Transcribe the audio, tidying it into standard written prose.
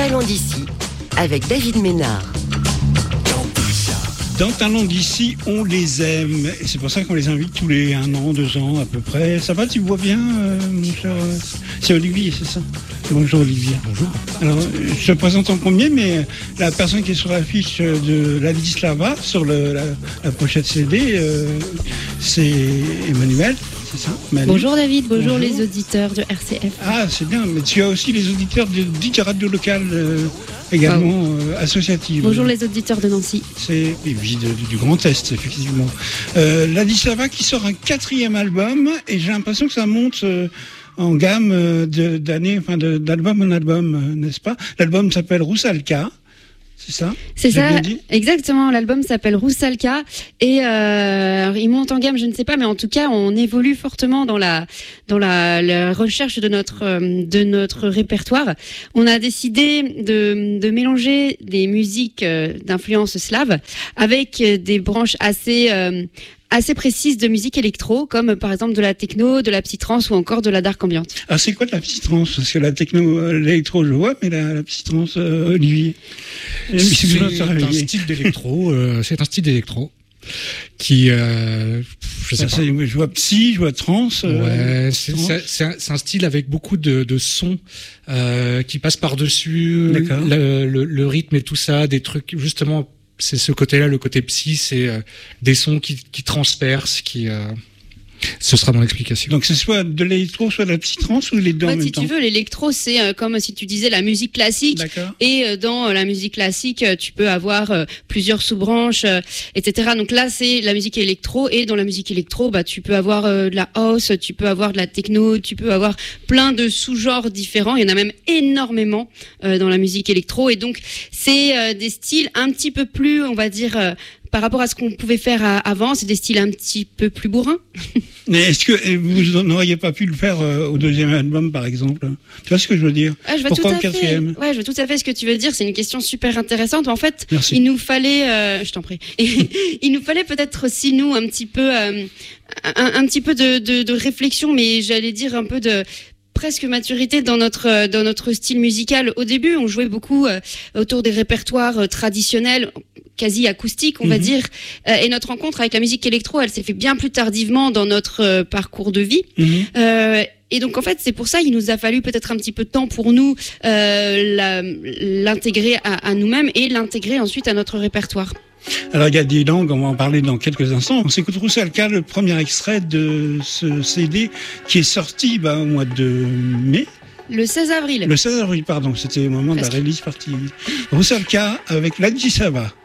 Talent d'ici avec David Ménard. Dans Talent d'ici, on les aime. Et c'est pour ça qu'on les invite tous les 1 an, 2 ans à peu près. Ça va, tu vois bien, mon cher? C'est Olivier, c'est ça? Bonjour Olivier. Bonjour. Alors, je te présente en premier, mais la personne qui est sur l'affiche de Ladislava, sur la pochette CD, c'est Emmanuel, c'est ça? Manu. Bonjour David, bonjour les auditeurs de RCF. Ah, c'est bien, mais tu as aussi les auditeurs de 10 radios locales également associatives. Bonjour les auditeurs de Nancy. C'est du Grand Est, effectivement. Ladislava qui sort un 4e album, et j'ai l'impression que ça monte en gamme d'album en album, n'est-ce pas? L'album s'appelle Roussalka. C'est ça? C'est J'ai ça, bien dit exactement. L'album s'appelle Roussalka et il monte en gamme, je ne sais pas, mais en tout cas, on évolue fortement dans la recherche de notre répertoire. On a décidé de mélanger des musiques d'influence slave avec des branches assez précises de musique électro, comme par exemple de la techno, de la psytrance ou encore de la dark ambiante. Ah, c'est quoi de la psytrance? Parce que la techno, l'électro, je vois, mais la psytrance, Olivier. C'est un style d'électro. C'est un style d'électro qui, je sais pas. Je vois psy, je vois trance. Ouais, c'est un style avec beaucoup de sons qui passent par-dessus le rythme et tout ça, des trucs justement. C'est ce côté-là, le côté psy, c'est des sons qui transpercent, ce sera dans l'explication. Donc c'est soit de l'électro, soit de la psytrance, ou les deux en même temps? Si tu veux, l'électro, c'est comme si tu disais la musique classique. D'accord. Et dans la musique classique, tu peux avoir plusieurs sous-branches, etc. Donc là, c'est la musique électro. Et dans la musique électro, tu peux avoir de la house, tu peux avoir de la techno, tu peux avoir plein de sous-genres différents. Il y en a même énormément dans la musique électro. Et donc, c'est des styles un petit peu plus, on va dire... par rapport à ce qu'on pouvait faire avant, c'est des styles un petit peu plus bourrins. Mais est-ce que vous n'auriez pas pu le faire au 2e album, par exemple? Tu vois ce que je veux dire? Je vois Pourquoi tout au 4e? Ouais, je vois tout à fait ce que tu veux dire. C'est une question super intéressante. En fait, Merci. il nous fallait, je t'en prie, il nous fallait peut-être aussi nous un petit peu de réflexion, mais j'allais dire un peu de presque maturité dans notre style musical. Au début, on jouait beaucoup autour des répertoires traditionnels, quasi acoustique, on va dire. Et notre rencontre avec la musique électro, elle s'est fait bien plus tardivement dans notre parcours de vie. Et donc, en fait, c'est pour ça qu'il nous a fallu peut-être un petit peu de temps pour nous l'intégrer à nous-mêmes et l'intégrer ensuite à notre répertoire. Alors, il y a des langues, on va en parler dans quelques instants. On s'écoute Roussalka, le premier extrait de ce CD qui est sorti au mois de mai. Le 16 avril. Le 16 avril, pardon. C'était au moment de la release partie. Roussalka avec Ladislava.